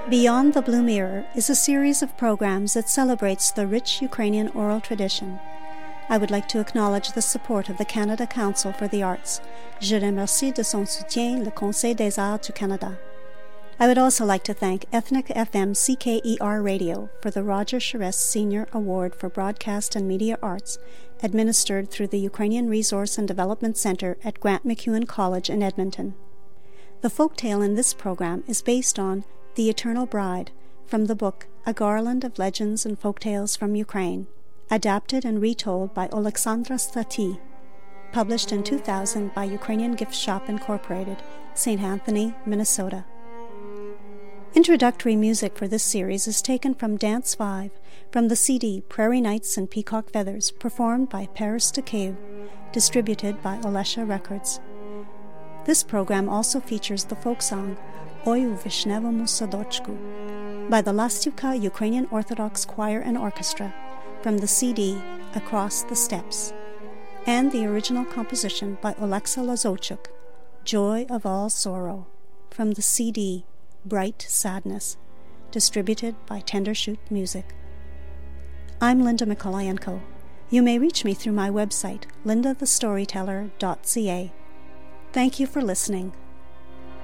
Beyond the Blue Mirror is a series of programs that celebrates the rich Ukrainian oral tradition. I would like to acknowledge the support of the Canada Council for the Arts. Je remercie de son soutien le Conseil des Arts du Canada. I would also like to thank Ethnic FM CKER Radio for the Roger Charest Senior Award for Broadcast and Media Arts, administered through the Ukrainian Resource and Development Center at Grant MacEwan College in Edmonton. The folktale in this program is based on The Eternal Bride, from the book A Garland of Legends and Folktales from Ukraine, adapted and retold by Oleksandra Stati, published in 2000 by Ukrainian Gift Shop Incorporated, St. Anthony, Minnesota. Introductory music for this series is taken from Dance 5, from the CD Prairie Nights and Peacock Feathers, performed by Paris de Kiev, distributed by Olesha Records. This program also features the folk song Oi u Vishnevому Sadochku by the Lastyuka Ukrainian Orthodox Choir and Orchestra, from the CD Across the Steppes, and the original composition by Olexa Lazochuk, Joy of All Sorrow, from the CD Bright Sadness, distributed by Tendershoot Music. I'm Linda Mikolayenko. You may reach me through my website, lindathestoryteller.ca. Thank you for listening.